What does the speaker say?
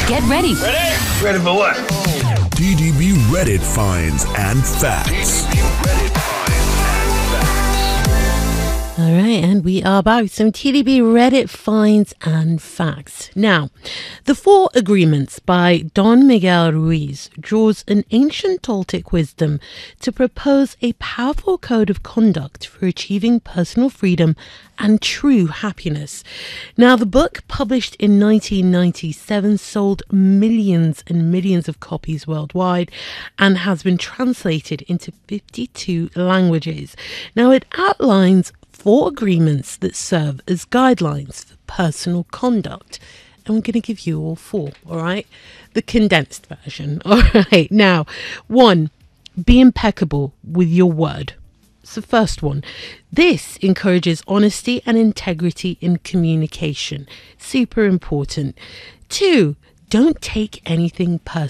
Get ready. Ready for what? TDB Reddit finds and facts. All right, and we are back with some TDB Reddit finds and facts. Now, the Four Agreements by Don Miguel Ruiz draws an ancient Toltec wisdom to propose a powerful code of conduct for achieving personal freedom and true happiness. Now, the book, published in 1997, sold millions and millions of copies worldwide and has been translated into 52 languages. Now, it outlines 4 agreements that serve as guidelines for personal conduct. And we're going to give you all 4, all right? The condensed version. All right. Now, 1, be impeccable with your word. It's the first one. This encourages honesty and integrity in communication. Super important. 2, don't take anything personally.